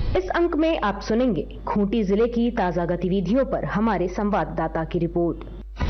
इस अंक में आप सुनेंगे खूंटी जिले की ताजा गतिविधियों पर हमारे संवाददाता की रिपोर्ट।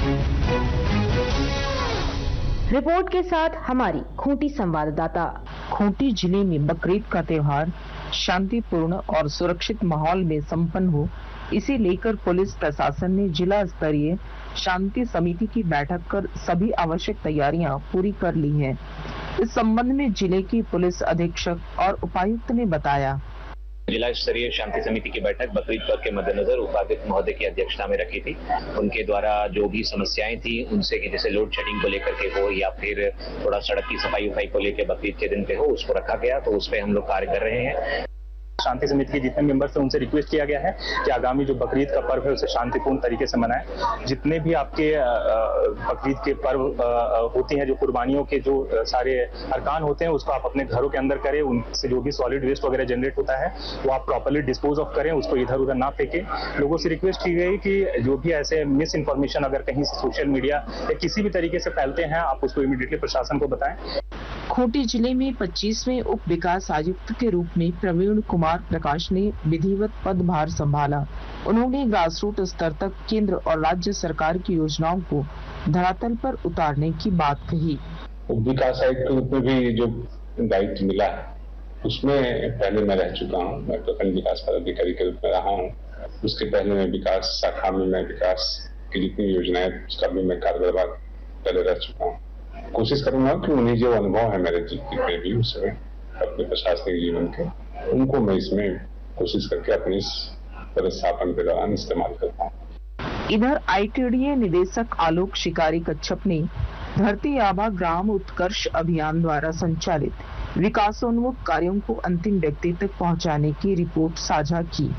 रिपोर्ट के साथ हमारी खूंटी संवाददाता। खूंटी जिले में बकरीद का त्योहार शांतिपूर्ण और सुरक्षित माहौल में संपन्न हो, इसे लेकर पुलिस प्रशासन ने जिला स्तरीय शांति समिति की बैठक कर सभी आवश्यक तैयारियां पूरी कर ली हैं। इस संबंध में जिले की पुलिस अधीक्षक और उपायुक्त ने बताया। जिला स्तरीय शांति समिति की बैठक बकरीद पर्व के मद्देनजर उपायुक्त महोदय की अध्यक्षता में रखी थी। उनके द्वारा जो भी समस्याएं थी उनसे कि जैसे लोड शेडिंग को लेकर के हो या फिर थोड़ा सड़क की सफाई को लेकर बकरीद के दिन पे हो, उसको रखा गया। तो उस पर हम लोग कार्य कर रहे हैं। शांति समिति के जितने मेंबर्स हैं उनसे रिक्वेस्ट किया गया है कि आगामी जो बकरीद का पर्व है उसे शांतिपूर्ण तरीके से मनाएं। जितने भी आपके बकरीद के पर्व होती हैं, जो कुर्बानियों के जो सारे अरकान होते हैं, उसको आप अपने घरों के अंदर करें। उनसे जो भी सॉलिड वेस्ट वगैरह जनरेट होता है वो आप प्रॉपर्ली डिस्पोज ऑफ करें, उसको इधर उधर ना फेंकें। लोगों से रिक्वेस्ट की गई कि जो भी ऐसे मिस इन्फॉर्मेशन अगर कहीं से सोशल मीडिया या किसी भी तरीके से फैलते हैं, आप उसको इमीडिएटली प्रशासन को बताएं। खूंटी जिले में 25वें उप विकास आयुक्त के रूप में प्रवीण कुमार प्रकाश ने विधिवत पदभार संभाला। उन्होंने ग्रास रूट स्तर तक केंद्र और राज्य सरकार की योजनाओं को धरातल पर उतारने की बात कही। उप विकास आयुक्त के रूप में भी जो दायित्व मिला है उसमें पहले मैं रह चुका हूँ। मैं प्रखंड विकास पदाधिकारी के रूप में रहा हूँ। उसके पहले मैं विकास शाखा में मैं विकास की जितनी योजनाएं उसका भी मैं कार्यभार पहले रह चुका हूँ। कोशिश करूंगा कि उन्हें जो अनुभव है मेरे जितने भी उसमें अपने प्रशासनिक जीवन के, उनको मैं इसमें कोशिश करके अपने पदस्थापन के दौरान इस्तेमाल करता हूँ। इधर ITDA निदेशक आलोक शिकारी कच्छप ने धरती आबा ग्राम उत्कर्ष अभियान द्वारा संचालित विकासोन्मुख कार्यों को अंतिम व्यक्ति तक पहुंचाने की रिपोर्ट साझा की।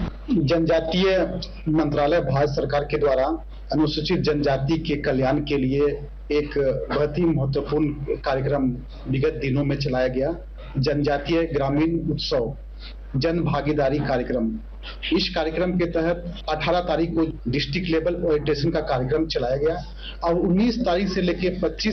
जनजातीय मंत्रालय भारत सरकार के द्वारा अनुसूचित जनजाति के कल्याण के लिए एक बहुत ही महत्वपूर्ण कार्यक्रम विगत दिनों में चलाया गया। जनजातीय ग्रामीण उत्सव जन भागीदारी कार्यक्रम। इस कार्यक्रम के तहत 18 तारीख को डिस्ट्रिक्ट लेवल ओरिएंटेशन का कार्यक्रम चलाया गया और 19 तारीख से लेकर 25